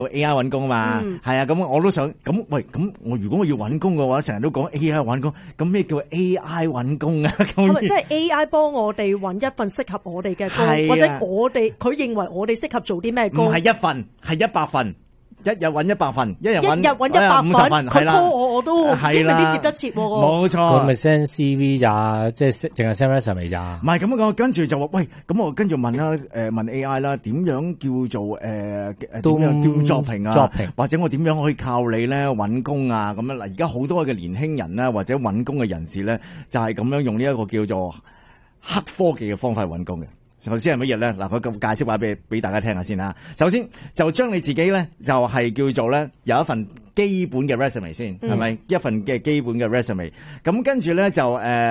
AI 揾工嘛，係啊，咁我都想咁喂，咁我如果我要揾工嘅話，成日都講 AI 揾工，咁咩叫 AI 揾工啊？ 係咪即係 AI 幫我哋揾一份適合我哋嘅工，或者佢認為我哋適合做啲咩工？ 唔係一份，係100份。一日揾100份，一日揾 100 份， 佢 call 我都未必接得切喎。 冇錯， 佢咪 send CV 咋，即係淨係 send resume 咋。 唔係咁講，跟住就話喂，咁我跟住問啦，問 AI 啦，點樣叫做點樣叫作評啊？或者我點樣可以靠你咧揾工啊？咁樣嗱，而家好多嘅年輕人啦，或者揾工嘅人士咧，就係咁樣用呢一個叫做黑科技嘅方法揾工嘅。首先係乜嘢咧？嗱，佢咁介紹話俾大家聽下先啦。首先就將你自己咧，就係叫做咧有一份基本嘅 resume 先，係咪？一份嘅基本嘅 resume。咁跟住咧就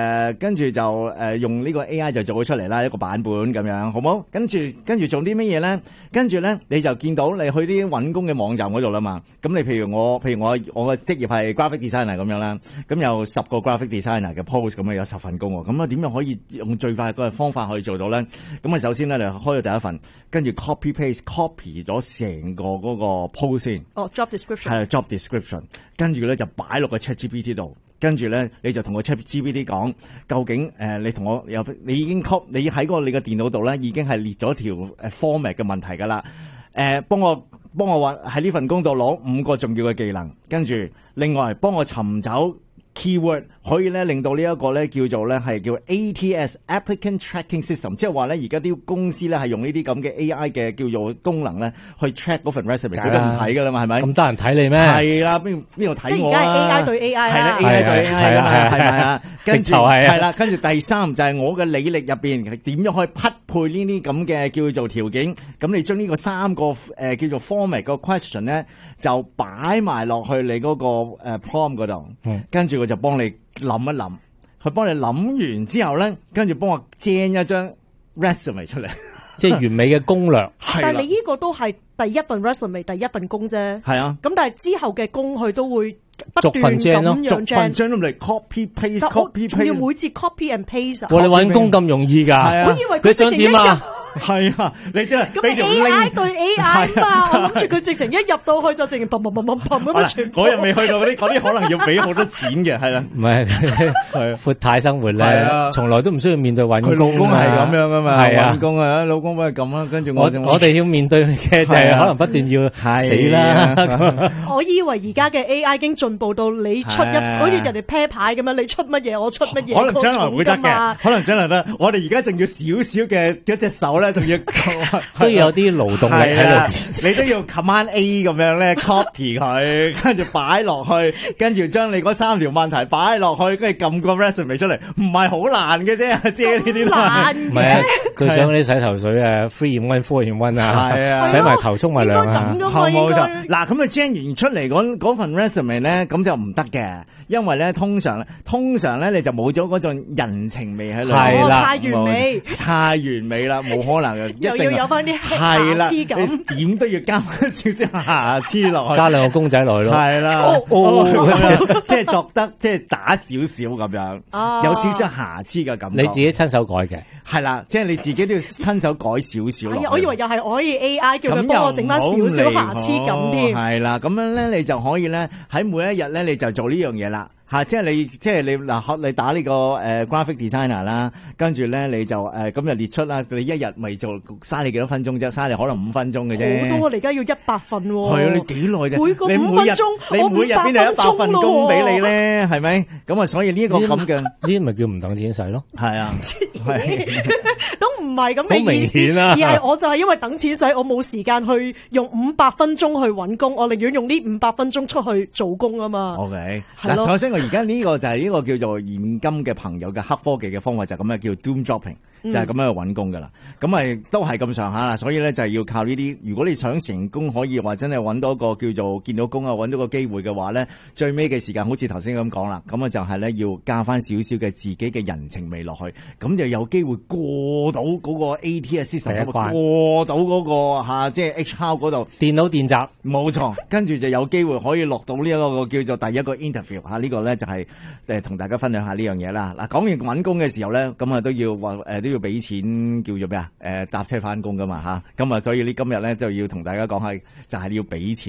用呢個 AI 就做咗出嚟啦，一個版本咁樣，好冇？跟住做啲乜嘢咧？跟住咧你就見到你去啲揾工嘅網站嗰度啦嘛。咁你譬如我嘅職業係 graphic designer 咁樣啦，咁有10個 graphic designer 嘅 post 咁啊，有10份工喎。咁啊點樣可以用最快嘅方法去做到咧？咁啊首先咧你開咗第一份，跟住 copy 咗成個嗰個 post 先。 job description 係 job description， 跟住咧就擺落個 ChatGPT 度，跟住咧你就同個 ChatGPT 講，究竟你已經你喺你嘅電腦度咧已經係列咗條format 嘅問題㗎啦。幫我話喺呢份工度攞5個重要嘅技能，跟住另外幫我尋找 keyword 可以咧令到呢一個咧叫做咧係叫 ATS Applicant Tracking System， 即係話咧而家啲公司咧係用呢啲咁嘅 AI 嘅叫做功能咧去 track 嗰份 resume， 佢都唔睇噶啦嘛，係咪？ 咁得人睇你咩？ 係啦，邊度睇我啊？ 即係而家係 AI 對 AI 係啦啦 ，AI 對 AI 啦，係咪啊？跟住係啦，跟住第3就係我嘅履歷入邊點樣可以匹配呢啲咁嘅叫做條件，咁你將呢個3個叫做 format 個 question 咧就擺埋落去你嗰個prompt 嗰度，跟住佢就幫你諗一諗，佢幫你諗完之後咧，跟住幫我 gen 一張 resume 出嚟， 即係完美嘅攻略。 但係你呢個都係第一份 resume， 第一份工啫。 係啊， 咁但係之後嘅工佢都會不斷逐份 gen 咯， 逐份 gen 咁嚟 copy paste， 仲要每次 copy and paste。 你揾工咁容易㗎？ 我以為佢想點啊？ 係啊，你真係咁 AI 對 AI 嘛，我諗住佢直情一入到去就直情砰咁全部。 我又未去到嗰啲可能要俾好多錢嘅，係啦。 唔係，係闊太生活咧，從來都唔需要面對揾工。 佢老公係咁樣噶嘛， 係啊， 揾工啊，老公咪咁啦。跟住我哋要面對嘅就係可能不斷要死啦。 我以為而家嘅 AI 已經進步到你出好似人哋啤牌咁樣，你出乜嘢我出乜嘢。 可能將來會得嘅，可能將來得。我哋而家仲要少少嘅嗰隻手咧，仲要都要有啲勞動力喺度。 你都要 Command A 咁樣咧 copy 佢，跟住擺落去，跟住將你嗰3條問題擺落去，跟住撳個 resume 出嚟，唔係好難嘅啫，即係呢啲難嘅。 唔係佢想嗰啲洗頭水啊 ，3 in 1 4 in 1啊，係啊，洗埋頭沖埋涼啊， 冇錯。嗱，咁你 gen 完出嚟嗰份 resume 咧，咁就唔得嘅，因為咧通常咧你就冇咗嗰種人情味喺裏面， 係啦， 太完美啦，冇可能嘅， 又要有翻啲瑕疵感， 你點都要加少少瑕疵落去， 加2個公仔落去咯， 係啦，即係作得即係渣少少咁樣，有少少瑕疵嘅感覺， 你自己親手改嘅， 係啦，即係你自己都要親手改少少落去。 我以為又係我可以 AI 叫佢幫我整翻少少瑕疵感添， 係啦，咁樣咧你就可以咧喺每一日咧你就做呢樣嘢啦。即係你嗱，你打呢個graphic designer 啦，跟住咧你就咁就列出啦。你一日咪做嘥你幾多分鐘啫？嘥你可能5分鐘嘅啫。 好多你而家要100份喎。 係啊，你幾耐啫？ 每個5分鐘， 你每日邊度100份工俾你咧？係咪？咁啊，所以呢個咁嘅呢啲咪叫唔等錢使咯？ 係啊， 都唔係咁嘅意思，而係我就係因為等錢使，我冇時間去用500分鐘去揾工，我寧願用呢500分鐘出去做工啊嘛。 OK， 嗱，首先而家呢個就係呢個叫做現今嘅朋友嘅黑科技嘅方法，就咁樣叫 doom dropping，就係咁樣去揾工噶啦。咁咪都係咁上下啦，所以咧就係要靠呢啲。如果你想成功可以話真係揾到一個叫做見到工啊，揾到個機會嘅話咧，最尾嘅時間好似頭先咁講啦，咁啊就係咧要加翻少少嘅自己嘅人情味落去，咁就有機會過到嗰個 ATS system， 過到嗰個即係 HR 嗰度電腦電閘， 冇錯，跟住就有機會可以落到呢一個叫做第一個 interview 呢個咧就係同大家分享下呢樣嘢啦。嗱，講完揾工嘅時候咧，咁啊都要要俾錢叫做咩啊？搭車翻工噶嘛嚇，咁啊，所以呢今日咧就要同大家講下，就係要俾錢。